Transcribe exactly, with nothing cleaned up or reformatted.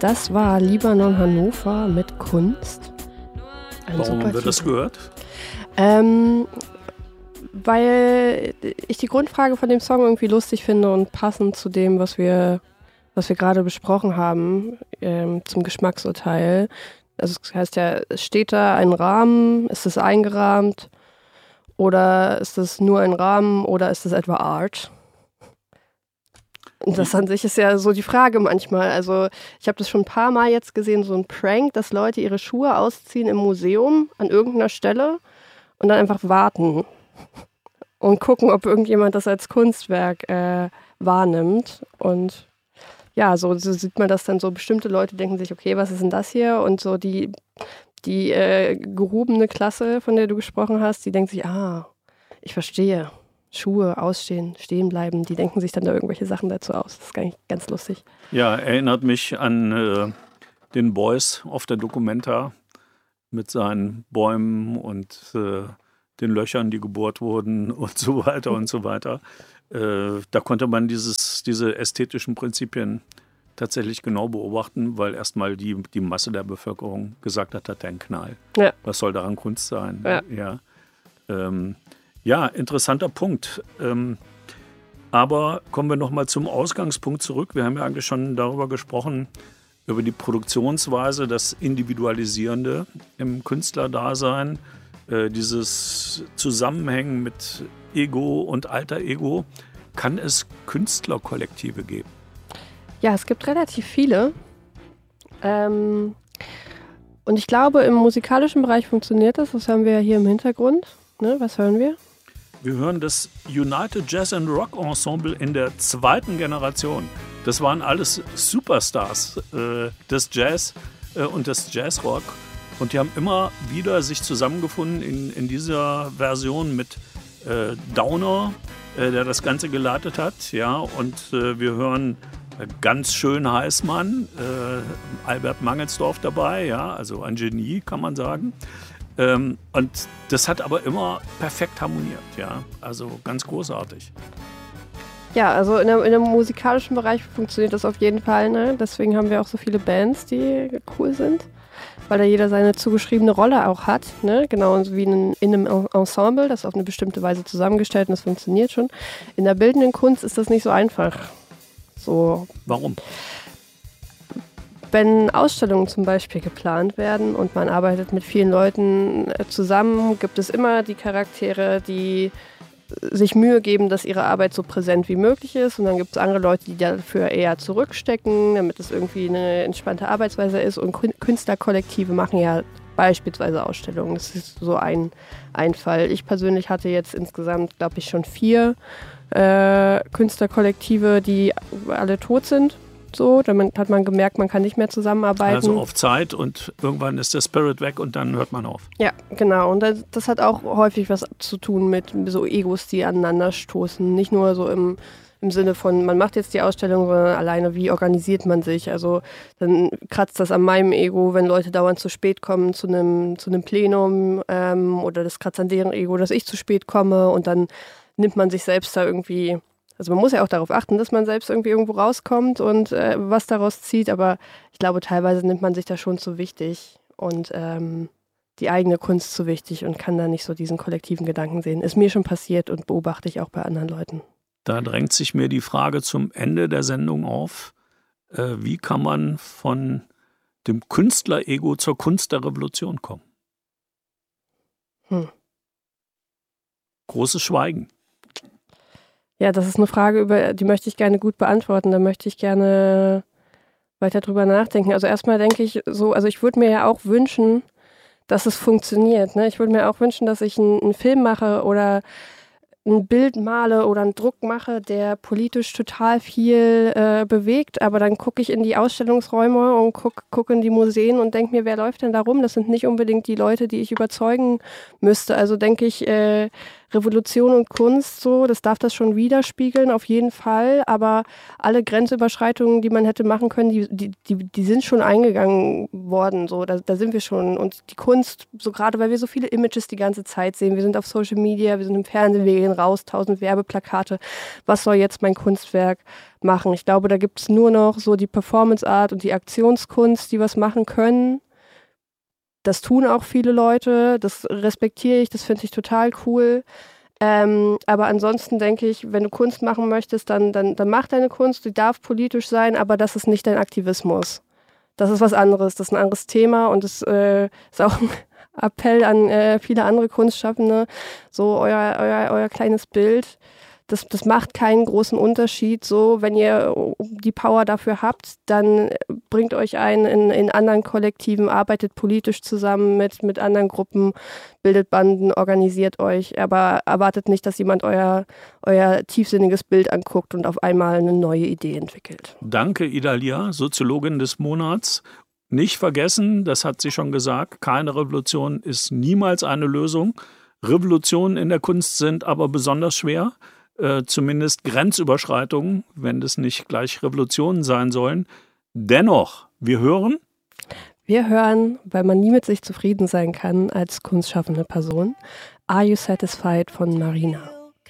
Das war Libanon Hannover mit Kunst. Ein Warum haben wir das gehört? Ähm, weil ich die Grundfrage von dem Song irgendwie lustig finde und passend zu dem, was wir, was wir gerade besprochen haben, ähm, zum Geschmacksurteil. Also das heißt ja, steht da ein Rahmen, ist es eingerahmt oder ist es nur ein Rahmen oder ist es etwa Art? Und das an sich ist ja so die Frage manchmal. Also ich habe das schon ein paar Mal jetzt gesehen, so ein Prank, dass Leute ihre Schuhe ausziehen im Museum an irgendeiner Stelle und dann einfach warten und gucken, ob irgendjemand das als Kunstwerk äh, wahrnimmt. Und ja, so, so sieht man das dann so. Bestimmte Leute denken sich, okay, was ist denn das hier? Und so die, die äh, gehobene Klasse, von der du gesprochen hast, die denkt sich, ah, ich verstehe. Schuhe ausstehen, stehen bleiben, die denken sich dann da irgendwelche Sachen dazu aus. Das ist gar nicht ganz lustig. Ja, erinnert mich an äh, den Beuys auf der Documenta mit seinen Bäumen und äh, den Löchern, die gebohrt wurden und so weiter und so weiter. Äh, da konnte man dieses, diese ästhetischen Prinzipien tatsächlich genau beobachten, weil erstmal die, die Masse der Bevölkerung gesagt hat, hat er einen Knall. Ja. Was soll daran Kunst sein? Ja. Ja. Ähm, Ja, interessanter Punkt. Ähm, aber kommen wir nochmal zum Ausgangspunkt zurück. Wir haben ja eigentlich schon darüber gesprochen, über die Produktionsweise, das Individualisierende im Künstlerdasein, äh, dieses Zusammenhängen mit Ego und Alter Ego. Kann es Künstlerkollektive geben? Ja, es gibt relativ viele. Ähm, und ich glaube, im musikalischen Bereich funktioniert das. Das haben wir ja hier im Hintergrund. Ne, was hören wir? Wir hören das United Jazz and Rock Ensemble in der zweiten Generation. Das waren alles Superstars äh, des Jazz äh, und des Jazzrock. Und die haben immer wieder sich zusammengefunden in, in dieser Version mit äh, Downer, äh, der das Ganze geleitet hat. Ja, und äh, wir hören äh, ganz schön Heißmann, äh, Albert Mangelsdorf dabei, ja, also ein Genie, kann man sagen. Ähm, und das hat aber immer perfekt harmoniert, ja, also ganz großartig. Ja, also in dem, in dem musikalischen Bereich funktioniert das auf jeden Fall, ne? Deswegen haben wir auch so viele Bands, die cool sind, weil da jeder seine zugeschriebene Rolle auch hat, ne? Genau wie in, in einem Ensemble, das auf eine bestimmte Weise zusammengestellt und das funktioniert schon. In der bildenden Kunst ist das nicht so einfach. So. Warum? Wenn Ausstellungen zum Beispiel geplant werden und man arbeitet mit vielen Leuten zusammen, gibt es immer die Charaktere, die sich Mühe geben, dass ihre Arbeit so präsent wie möglich ist. Und dann gibt es andere Leute, die dafür eher zurückstecken, damit es irgendwie eine entspannte Arbeitsweise ist. Und Künstlerkollektive machen ja beispielsweise Ausstellungen. Das ist so ein, ein Fall. Ich persönlich hatte jetzt insgesamt, glaube ich, schon vier äh, Künstlerkollektive, die alle tot sind. So, dann hat man gemerkt, man kann nicht mehr zusammenarbeiten. Also auf Zeit und irgendwann ist der Spirit weg und dann hört man auf. Ja, genau. Und das, das hat auch häufig was zu tun mit so Egos, die aneinander stoßen. Nicht nur so im, im Sinne von, man macht jetzt die Ausstellung, sondern alleine, wie organisiert man sich. Also dann kratzt das an meinem Ego, wenn Leute dauernd zu spät kommen zu einem, zu einem Plenum ähm, oder das kratzt an deren Ego, dass ich zu spät komme und dann nimmt man sich selbst da irgendwie... Also man muss ja auch darauf achten, dass man selbst irgendwie irgendwo rauskommt und äh, was daraus zieht, aber ich glaube, teilweise nimmt man sich da schon zu wichtig und ähm, die eigene Kunst zu wichtig und kann da nicht so diesen kollektiven Gedanken sehen. Ist mir schon passiert und beobachte ich auch bei anderen Leuten. Da drängt sich mir die Frage zum Ende der Sendung auf, äh, wie kann man von dem Künstler-Ego zur Kunst der Revolution kommen? Hm. Großes Schweigen. Ja, das ist eine Frage, über die möchte ich gerne gut beantworten. Da möchte ich gerne weiter drüber nachdenken. Also erstmal denke ich so, also ich würde mir ja auch wünschen, dass es funktioniert. Ne? Ich würde mir auch wünschen, dass ich einen, einen Film mache oder ein Bild male oder einen Druck mache, der politisch total viel äh, bewegt, aber dann gucke ich in die Ausstellungsräume und gucke guck in die Museen und denke mir, wer läuft denn da rum? Das sind nicht unbedingt die Leute, die ich überzeugen müsste. Also denke ich, äh, Revolution und Kunst, so, das darf das schon widerspiegeln, auf jeden Fall. Aber alle Grenzüberschreitungen, die man hätte machen können, die, die, die, die sind schon eingegangen worden. So, da, da sind wir schon. Und die Kunst, so gerade weil wir so viele Images die ganze Zeit sehen, wir sind auf Social Media, wir sind im Fernsehen, wir gehen raus, tausend Werbeplakate. Was soll jetzt mein Kunstwerk machen? Ich glaube, da gibt es nur noch so die Performance Art und die Aktionskunst, die was machen können. Das tun auch viele Leute, das respektiere ich, das finde ich total cool. Ähm, aber ansonsten denke ich, wenn du Kunst machen möchtest, dann, dann, dann mach deine Kunst, die darf politisch sein, aber das ist nicht dein Aktivismus. Das ist was anderes, das ist ein anderes Thema und das äh, ist auch ein Appell an äh, viele andere Kunstschaffende, so euer, euer, euer kleines Bild. Das, das macht keinen großen Unterschied. So, wenn ihr die Power dafür habt, dann bringt euch ein in, in anderen Kollektiven, arbeitet politisch zusammen mit, mit anderen Gruppen, bildet Banden, organisiert euch, aber erwartet nicht, dass jemand euer, euer tiefsinniges Bild anguckt und auf einmal eine neue Idee entwickelt. Danke, Idalia, Soziologin des Monats. Nicht vergessen, das hat sie schon gesagt, keine Revolution ist niemals eine Lösung. Revolutionen in der Kunst sind aber besonders schwer. Äh, zumindest Grenzüberschreitungen, wenn das nicht gleich Revolutionen sein sollen. Dennoch, wir hören? Wir hören, weil man nie mit sich zufrieden sein kann als kunstschaffende Person, Are You Satisfied von Marina.